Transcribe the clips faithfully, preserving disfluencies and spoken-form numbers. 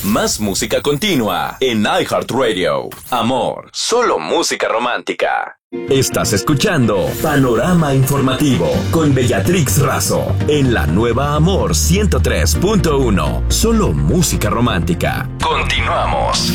Más música continua en iHeartRadio. Amor, solo música romántica. Estás escuchando Panorama Informativo con Bellatrix Razo en la nueva Amor ciento tres punto uno. Solo música romántica. Continuamos.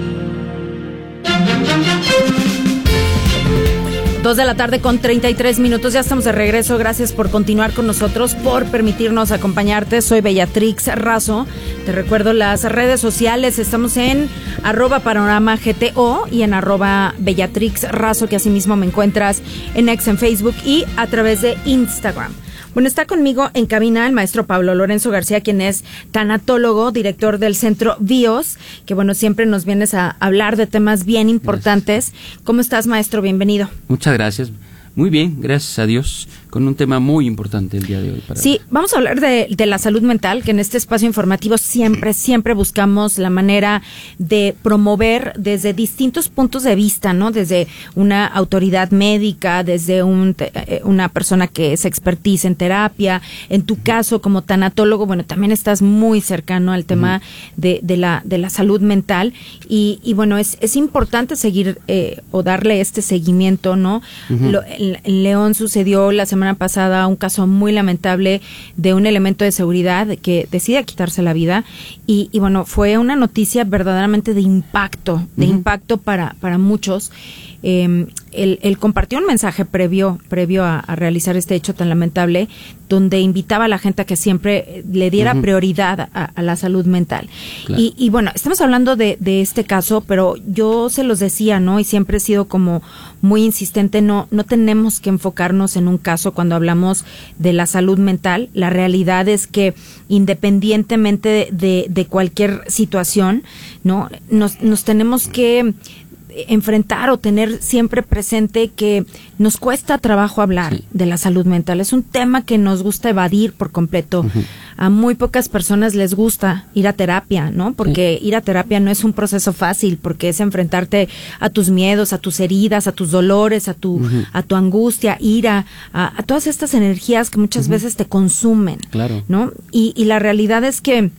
Dos de la tarde con treinta y tres minutos, ya estamos de regreso. Gracias por continuar con nosotros, por permitirnos acompañarte. Soy Bellatrix Razo. Te recuerdo las redes sociales, estamos en arroba panorama gto y en arroba Bellatrix Razo, que asimismo me encuentras en X en Facebook y a través de Instagram. Bueno, está conmigo en cabina el maestro Pablo Lorenzo García, quien es tanatólogo, director del Centro BIOS, que bueno, siempre nos vienes a hablar de temas bien importantes. Gracias. ¿Cómo estás, maestro? Bienvenido. Muchas gracias. Muy bien, gracias a Dios, con un tema muy importante el día de hoy. Para sí, vamos a hablar de, de la salud mental, que en este espacio informativo siempre, siempre buscamos la manera de promover desde distintos puntos de vista, ¿no? Desde una autoridad médica, desde un, una persona que es expertise en terapia. En tu caso, como tanatólogo, bueno, también estás muy cercano al tema uh-huh. de, de, la, de la salud mental. Y, y bueno, es, es importante seguir eh, o darle este seguimiento, ¿no? Uh-huh. Lo, el, En León sucedió la semana pasada un caso muy lamentable de un elemento de seguridad que decide quitarse la vida y, y bueno, fue una noticia verdaderamente de impacto, de uh-huh. impacto para, para muchos. Eh, él, él compartió un mensaje previo, previo a, a realizar este hecho tan lamentable, donde invitaba a la gente a que siempre le diera uh-huh. prioridad a, a la salud mental. Claro. Y, y bueno, estamos hablando de, de este caso, pero yo se los decía, ¿no? Y siempre he sido como muy insistente, no, no tenemos que enfocarnos en un caso cuando hablamos de la salud mental. La realidad es que independientemente de, de, de cualquier situación, ¿no? Nos, nos tenemos que enfrentar o tener siempre presente que nos cuesta trabajo hablar sí. de la salud mental. Es un tema que nos gusta evadir por completo. Uh-huh. A muy pocas personas les gusta ir a terapia, ¿no? Porque sí. ir a terapia no es un proceso fácil, porque es enfrentarte a tus miedos, a tus heridas, a tus dolores, a tu uh-huh. a tu angustia, ira, a, a todas estas energías que muchas uh-huh. veces te consumen, claro. ¿no? Y, y la realidad es que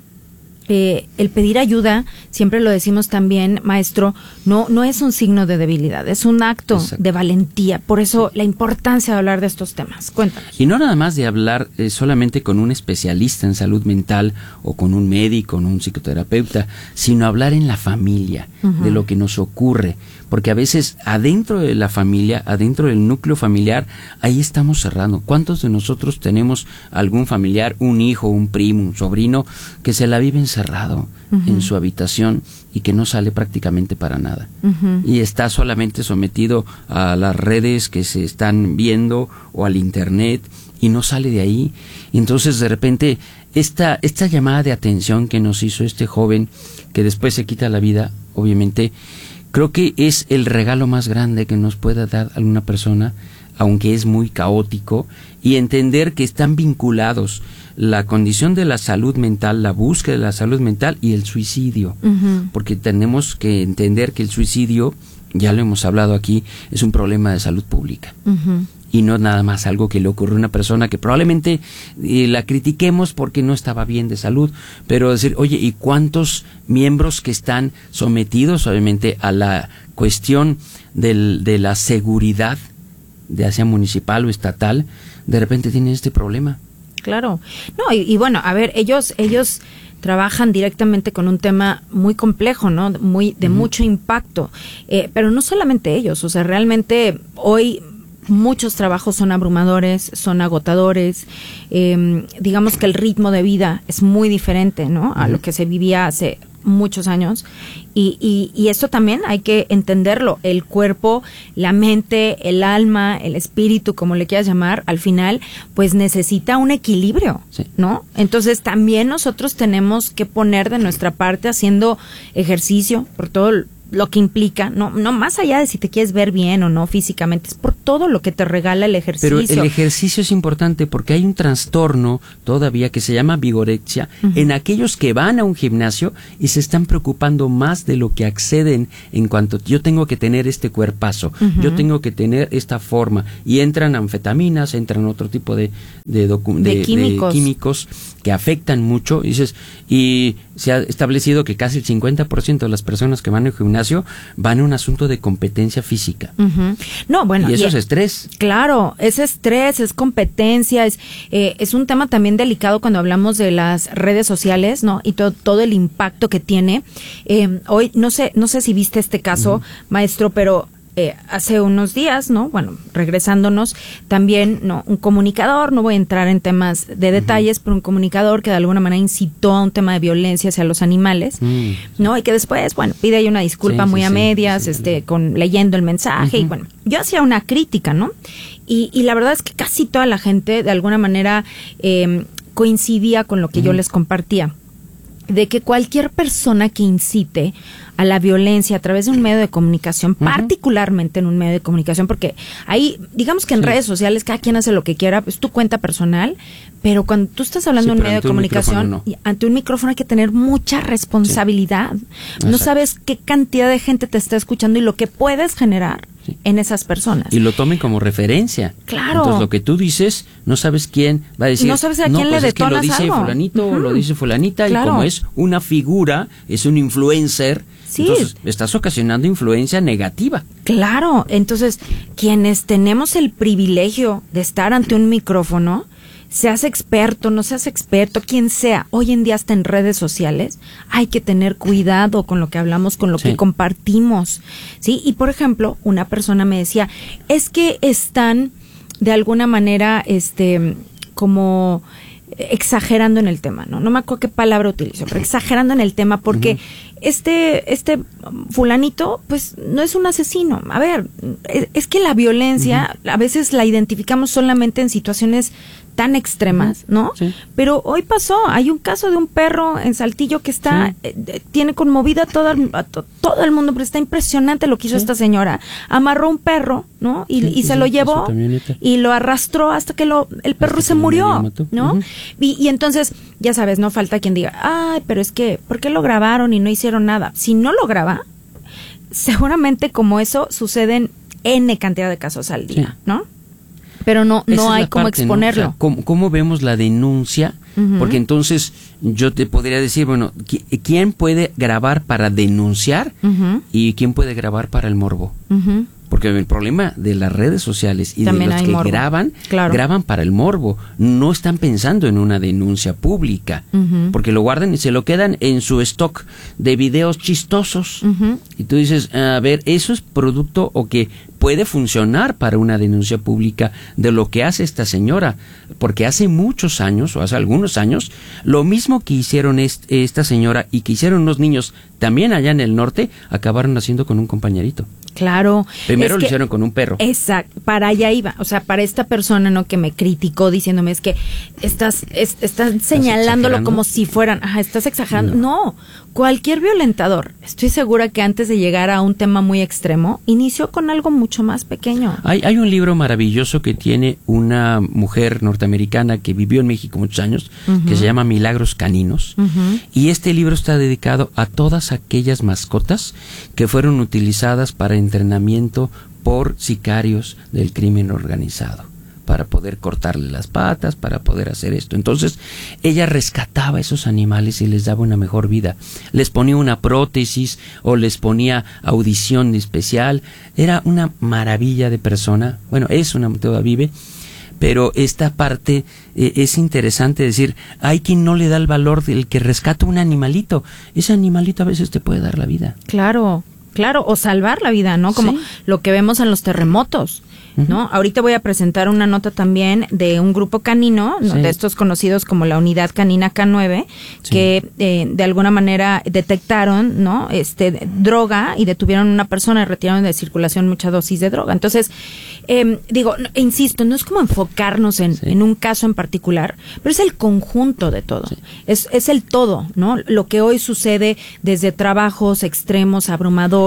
Eh, el pedir ayuda, siempre lo decimos también, maestro, no no es un signo de debilidad, es un acto Exacto. de valentía. Por eso la importancia de hablar de estos temas. Cuéntanos. Y no nada más de hablar eh, solamente con un especialista en salud mental o con un médico, con un psicoterapeuta, sino hablar en la familia uh-huh. de lo que nos ocurre. Porque a veces adentro de la familia, adentro del núcleo familiar, ahí estamos cerrando. ¿Cuántos de nosotros tenemos algún familiar, un hijo, un primo, un sobrino, que se la vive encerrado uh-huh. en su habitación y que no sale prácticamente para nada? Uh-huh. Y está solamente sometido a las redes que se están viendo o al internet y no sale de ahí. Entonces, de repente, esta, esta llamada de atención que nos hizo este joven, que después se quita la vida, obviamente, creo que es el regalo más grande que nos pueda dar alguna persona, aunque es muy caótico, y entender que están vinculados la condición de la salud mental, la búsqueda de la salud mental y el suicidio. Uh-huh. Porque tenemos que entender que el suicidio, ya lo hemos hablado aquí, es un problema de salud pública. Uh-huh. Y no nada más algo que le ocurrió a una persona que probablemente eh, la critiquemos porque no estaba bien de salud, pero decir, oye, ¿y cuántos miembros que están sometidos obviamente a la cuestión del, de la seguridad, ya sea municipal o estatal, de repente tienen este problema? Claro. No, y, y bueno, a ver, ellos ellos trabajan directamente con un tema muy complejo, ¿no? Muy de uh-huh. mucho impacto. Eh, pero no solamente ellos, o sea, realmente hoy muchos trabajos son abrumadores, son agotadores. Eh, digamos que el ritmo de vida es muy diferente, ¿no? A uh-huh. lo que se vivía hace muchos años. Y, y, y esto también hay que entenderlo. El cuerpo, la mente, el alma, el espíritu, como le quieras llamar, al final, pues necesita un equilibrio, sí. ¿no? Entonces también nosotros tenemos que poner de nuestra parte haciendo ejercicio por todo lo que implica, no, no más allá de si te quieres ver bien o no físicamente, es por todo lo que te regala el ejercicio. Pero el ejercicio es importante porque hay un trastorno todavía que se llama vigorexia uh-huh. en aquellos que van a un gimnasio y se están preocupando más de lo que acceden en cuanto yo tengo que tener este cuerpazo, uh-huh. yo tengo que tener esta forma, y entran anfetaminas, entran otro tipo de, de, docu- de, de, químicos. de químicos que afectan mucho, y dices, y se ha establecido que casi el cincuenta por ciento de las personas que van al gimnasio van a un asunto de competencia física. Uh-huh. No, bueno, y eso y, es estrés. Claro, es estrés, es competencia, es eh, es un tema también delicado cuando hablamos de las redes sociales, ¿no? Y todo todo el impacto que tiene. Eh, hoy no sé no sé si viste este caso, uh-huh. maestro, pero Eh, hace unos días, ¿no? Bueno, regresándonos, también, ¿no? Un comunicador, no voy a entrar en temas de detalles, uh-huh. pero un comunicador que de alguna manera incitó a un tema de violencia hacia los animales, uh-huh. ¿no? Y que después, bueno, pide ahí una disculpa sí, muy sí, a medias, sí, sí, este, sí. con leyendo el mensaje, uh-huh. y bueno, yo hacía una crítica, ¿no? Y, y la verdad es que casi toda la gente, de alguna manera, eh, coincidía con lo que uh-huh. yo les compartía, de que cualquier persona que incite a la violencia a través de un medio de comunicación, uh-huh. particularmente en un medio de comunicación, porque ahí, digamos que en sí. redes sociales cada quien hace lo que quiera, es tu cuenta personal, pero cuando tú estás hablando sí, de un medio de comunicación, no. ante un micrófono hay que tener mucha responsabilidad. Sí. No sabes qué cantidad de gente te está escuchando y lo que puedes generar sí. en esas personas. Y lo tomen como referencia. Claro. Entonces lo que tú dices, no sabes quién va a decir. No sabes a quién no, le pues detonas es que lo dice algo. fulanito uh-huh. o lo dice fulanita, claro. y como es una figura, es un influencer, sí. entonces estás ocasionando influencia negativa. Claro, entonces quienes tenemos el privilegio de estar ante un micrófono, seas experto, no seas experto, quien sea, hoy en día hasta en redes sociales, hay que tener cuidado con lo que hablamos, con lo sí. que compartimos, ¿sí? Y por ejemplo, una persona me decía, es que están de alguna manera, este, como exagerando en el tema, ¿no? No me acuerdo qué palabra utilizo, pero exagerando en el tema porque uh-huh. este, este fulanito, pues, no es un asesino. A ver, es, es que la violencia, uh-huh. a veces la identificamos solamente en situaciones tan extremas, ¿no? Sí. Pero hoy pasó, hay un caso de un perro en Saltillo que está, sí. eh, tiene conmovido a todo, a to, todo el mundo, pero está impresionante lo que hizo sí. esta señora. Amarró un perro, ¿no? Y, sí, y se sí, lo llevó y lo arrastró hasta que lo, el perro hasta se murió, ¿no? Uh-huh. Y, y entonces, ya sabes, no falta quien diga, ay, pero es que, ¿por qué lo grabaron y no hicieron nada? Si no lo graba, seguramente como eso suceden N cantidad de casos al día, sí. ¿no? Pero no no hay cómo parte, exponerlo. ¿no? O sea, ¿cómo, ¿Cómo vemos la denuncia? Uh-huh. Porque entonces yo te podría decir, bueno, ¿quién puede grabar para denunciar uh-huh. y quién puede grabar para el morbo? Uh-huh. Porque el problema de las redes sociales y también de los que morbo. graban, claro. graban para el morbo. No están pensando en una denuncia pública. Uh-huh. Porque lo guardan y se lo quedan en su stock de videos chistosos. Uh-huh. Y tú dices, a ver, eso es producto o que puede funcionar para una denuncia pública de lo que hace esta señora. Porque hace muchos años, o hace algunos años, lo mismo que hicieron est- esta señora y que hicieron los niños también allá en el norte, acabaron haciendo con un compañerito. Claro. Primero es lo que, hicieron con un perro. Exacto, para allá iba. O sea, para esta persona, ¿no? Que me criticó diciéndome es que estás, es, estás señalándolo como si fueran, ajá, estás exagerando. No. no, cualquier violentador, estoy segura que antes de llegar a un tema muy extremo, inició con algo mucho más pequeño. Hay, hay un libro maravilloso que tiene una mujer norteamericana que vivió en México muchos años, uh-huh. que se llama Milagros Caninos. Uh-huh. Y este libro está dedicado a todas aquellas mascotas que fueron utilizadas para entrenamiento por sicarios del crimen organizado, para poder cortarle las patas, para poder hacer esto. Entonces, ella rescataba a esos animales y les daba una mejor vida. Les ponía una prótesis o les ponía audición especial. Era una maravilla de persona. Bueno, es una, todavía vive. Pero esta parte eh, es interesante decir, hay quien no le da el valor del que rescata un animalito. Ese animalito a veces te puede dar la vida. Claro. Claro, o salvar la vida, ¿no? Como sí. lo que vemos en los terremotos, ¿no? Uh-huh. Ahorita voy a presentar una nota también de un grupo canino, ¿no? Sí. de estos conocidos como la Unidad Canina K nueve, sí. que eh, de alguna manera detectaron, ¿no? Este, droga y detuvieron a una persona y retiraron de circulación mucha dosis de droga. Entonces, eh, digo, no, insisto, no es como enfocarnos en, sí. en un caso en particular, pero es el conjunto de todo. Sí. Es, es el todo, ¿no? Lo que hoy sucede desde trabajos extremos, abrumadores,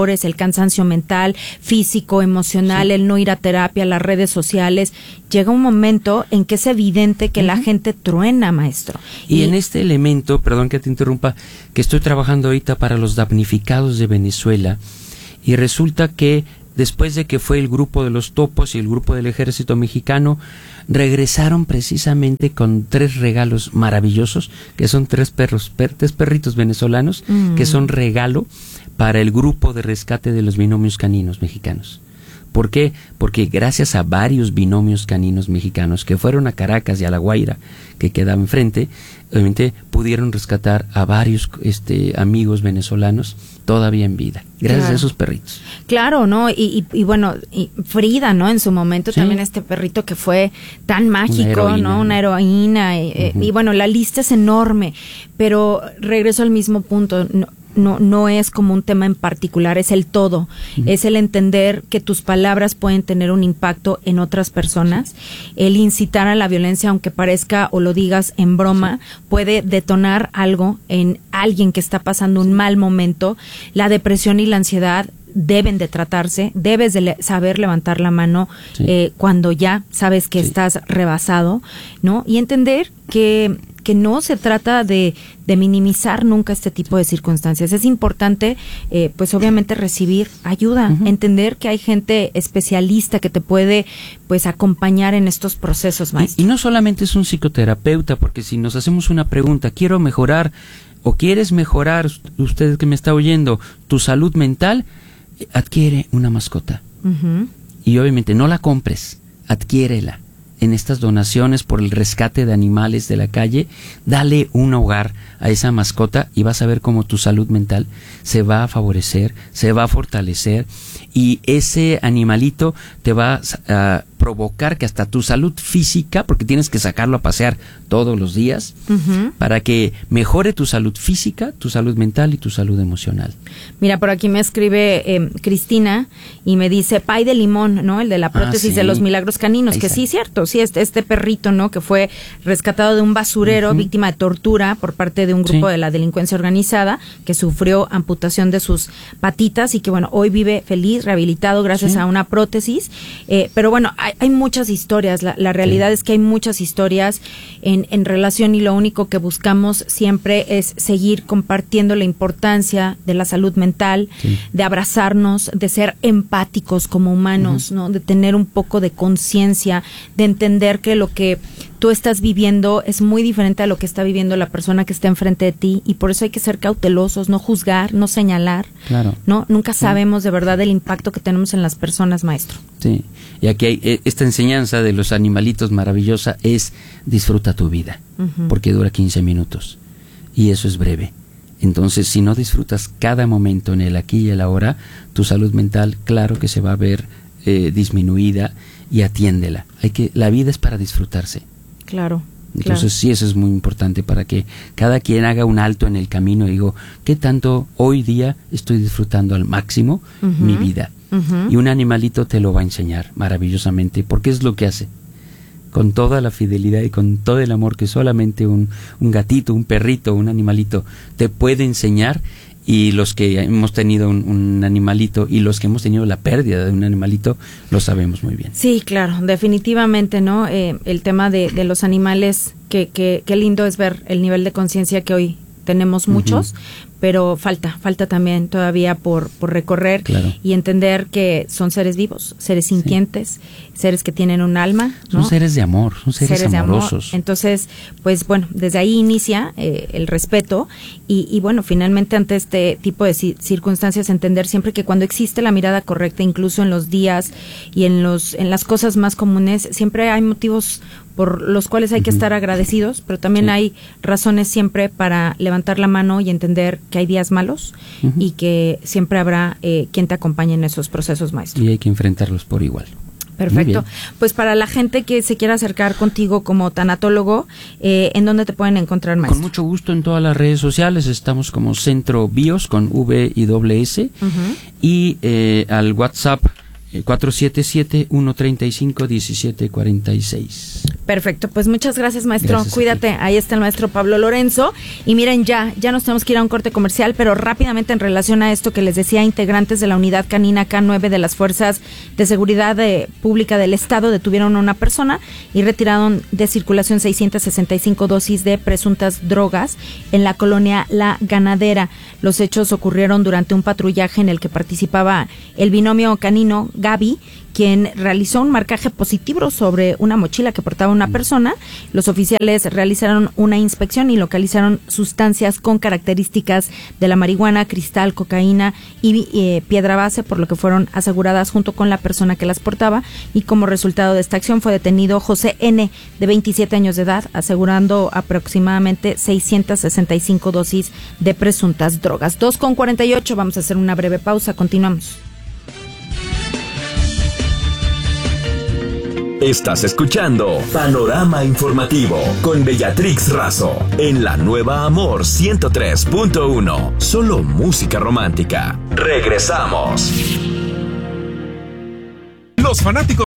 factores, el cansancio mental, físico, emocional, sí. el no ir a terapia, las redes sociales. Llega un momento en que es evidente que uh-huh. la gente truena, maestro. Y, y en este elemento, perdón que te interrumpa, que estoy trabajando ahorita para los damnificados de Venezuela, y resulta que después de que fue el grupo de los topos y el grupo del ejército mexicano, regresaron precisamente con tres regalos maravillosos, que son tres perros, per, tres perritos venezolanos, mm. que son regalo para el grupo de rescate de los binomios caninos mexicanos. ¿Por qué? Porque gracias a varios binomios caninos mexicanos que fueron a Caracas y a La Guaira, que quedaba enfrente, obviamente pudieron rescatar a varios este, amigos venezolanos todavía en vida, gracias claro. a esos perritos. Claro, ¿no? Y, y, y bueno, y Frida, ¿no? En su momento sí. también este perrito que fue tan mágico, Una ¿no? Una heroína. Y, uh-huh. y bueno, la lista es enorme, pero regreso al mismo punto, no, No, no es como un tema en particular, es el todo, uh-huh. es el entender que tus palabras pueden tener un impacto en otras personas, el incitar a la violencia, aunque parezca o lo digas en broma, sí. puede detonar algo en alguien que está pasando un mal momento. La depresión y la ansiedad deben de tratarse, debes de le- saber levantar la mano sí. eh, cuando ya sabes que sí. estás rebasado, ¿no? Y entender que que no se trata de, de minimizar nunca este tipo de circunstancias. Es importante, eh, pues obviamente recibir ayuda, uh-huh. entender que hay gente especialista que te puede, pues, acompañar en estos procesos, maestro. Y, y no solamente es un psicoterapeuta, porque si nos hacemos una pregunta, quiero mejorar, o quieres mejorar, usted que me está oyendo, tu salud mental, adquiere una mascota. Uh-huh. Y obviamente no la compres, adquiérela. En estas donaciones por el rescate de animales de la calle, dale un hogar a esa mascota y vas a ver cómo tu salud mental se va a favorecer, se va a fortalecer, y ese animalito te va a provocar que hasta tu salud física, porque tienes que sacarlo a pasear todos los días, uh-huh. para que mejore tu salud física, tu salud mental y tu salud emocional. Mira, por aquí me escribe eh, Cristina y me dice, Pay de Limón, ¿no? El de la prótesis ah, sí. de los milagros caninos, Ahí que está. sí, cierto, sí, este, este perrito, ¿no? Que fue rescatado de un basurero, uh-huh. víctima de tortura por parte de un grupo sí. de la delincuencia organizada, que sufrió amputación de sus patitas y que, bueno, hoy vive feliz, rehabilitado gracias sí. a una prótesis. Eh, pero bueno, hay, hay muchas historias, la, la realidad sí. es que hay muchas historias en, en relación, y lo único que buscamos siempre es seguir compartiendo la importancia de la salud mental, sí. de abrazarnos, de ser empáticos como humanos, uh-huh. ¿no? De tener un poco de conciencia, de entender que lo que tú estás viviendo es muy diferente a lo que está viviendo la persona que está enfrente de ti, y por eso hay que ser cautelosos, no juzgar, no señalar, claro. ¿no? Nunca sabemos de verdad el impacto que tenemos en las personas, maestro. Sí, y aquí hay esta enseñanza de los animalitos maravillosa es disfruta tu vida, uh-huh. porque dura quince minutos y eso es breve. Entonces, si no disfrutas cada momento en el aquí y el ahora, tu salud mental, claro que se va a ver eh, disminuida, y atiéndela. Hay que, la vida es para disfrutarse. Claro. Entonces claro. sí, eso es muy importante para que cada quien haga un alto en el camino y digo, ¿qué tanto hoy día estoy disfrutando al máximo uh-huh. mi vida? Uh-huh. Y un animalito te lo va a enseñar maravillosamente, porque es lo que hace. Con toda la fidelidad y con todo el amor que solamente un, un gatito, un perrito, un animalito te puede enseñar. Y los que hemos tenido un, un animalito y los que hemos tenido la pérdida de un animalito, lo sabemos muy bien. Sí, claro, definitivamente, ¿no? Eh, el tema de, de los animales, que, que, qué lindo es ver el nivel de conciencia que hoy tenemos muchos, uh-huh. pero falta, falta también todavía por, por recorrer claro. y entender que son seres vivos, seres sintientes, sí. seres que tienen un alma, ¿no? Son seres de amor, son seres, seres amorosos. Amor. Entonces, pues bueno, desde ahí inicia eh, el respeto y, y bueno, finalmente ante este tipo de ci- circunstancias entender siempre que cuando existe la mirada correcta, incluso en los días y en los en las cosas más comunes, siempre hay motivos por los cuales hay uh-huh. que estar agradecidos, pero también sí. hay razones siempre para levantar la mano y entender que hay días malos uh-huh. y que siempre habrá eh, quien te acompañe en esos procesos, maestro. Y hay que enfrentarlos por igual. Perfecto. Pues para la gente que se quiera acercar contigo como tanatólogo, eh, ¿en dónde te pueden encontrar, maestro? Con mucho gusto en todas las redes sociales, estamos como Centro Bios con V y doble S uh-huh. y eh, al WhatsApp cuatro siete siete, uno tres cinco, uno siete cuatro seis. Perfecto, pues muchas gracias, maestro. Gracias. Cuídate. Ahí está el maestro Pablo Lorenzo. Y miren, ya, ya nos tenemos que ir a un corte comercial, pero rápidamente en relación a esto que les decía, integrantes de la unidad canina K nueve de las Fuerzas de Seguridad de, Pública del Estado detuvieron a una persona y retiraron de circulación seiscientas sesenta y cinco dosis de presuntas drogas en la colonia La Ganadera. Los hechos ocurrieron durante un patrullaje en el que participaba el binomio canino Gaby, quien realizó un marcaje positivo sobre una mochila que portaba una persona. Los oficiales realizaron una inspección y localizaron sustancias con características de la marihuana, cristal, cocaína y eh, piedra base, por lo que fueron aseguradas junto con la persona que las portaba. Y como resultado de esta acción fue detenido José N., de veintisiete años de edad, asegurando aproximadamente seiscientas sesenta y cinco dosis de presuntas drogas. dos con cuarenta y ocho, vamos a hacer una breve pausa, continuamos. Estás escuchando Panorama Informativo con Bellatrix Razo en la nueva Amor ciento tres punto uno. Solo música romántica. Regresamos. Los fanáticos